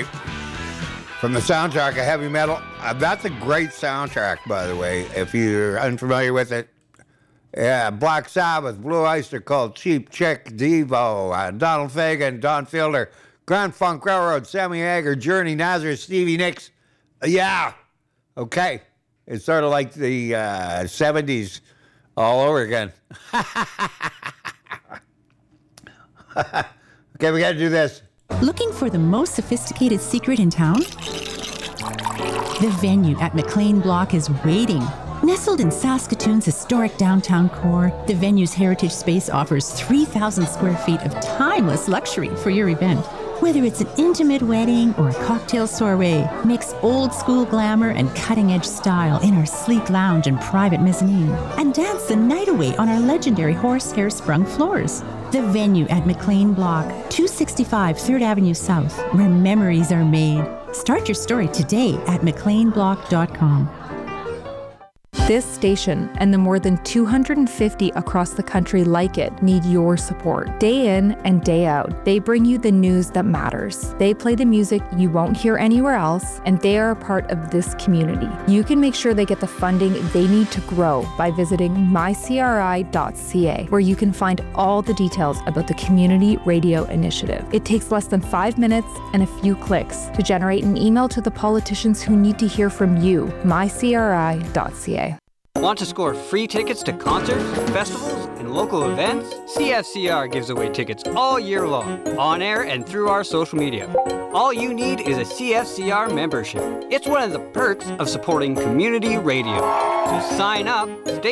Night from the soundtrack of Heavy Metal. That's a great soundtrack, by the way, if you're unfamiliar with it. Yeah, Black Sabbath, Blue Oyster Cult, Cheap Trick, Devo, Donald Fagen, Don Fielder, Grand Funk Railroad, Sammy Hagar, Journey, Nazareth, Stevie Nicks. Yeah, okay. It's sort of like the 70s all over again. Okay, we got to do this. Looking for the most sophisticated secret in town? The venue at McLean Block is waiting. Nestled in Saskatoon's historic downtown core, the venue's heritage space offers 3,000 square feet of timeless luxury for your event. Whether it's an intimate wedding or a cocktail soiree, mix old school glamour and cutting-edge style in our sleek lounge and private mezzanine, and dance the night away on our legendary horsehair sprung floors. The venue at McLean Block, 265 3rd Avenue South, where memories are made. Start your story today at mcleanblock.com. This station and the more than 250 across the country like it need your support. Day in and day out, they bring you the news that matters. They play the music you won't hear anywhere else, and they are a part of this community. You can make sure they get the funding they need to grow by visiting mycri.ca, where you can find all the details about the Community Radio Initiative. It takes less than 5 minutes and a few clicks to generate an email to the politicians who need to hear from you. mycri.ca. Want to score free tickets to concerts, festivals, and local events? CFCR gives away tickets all year long, on air and through our social media. All you need is a CFCR membership. It's one of the perks of supporting community radio. To sign up, stay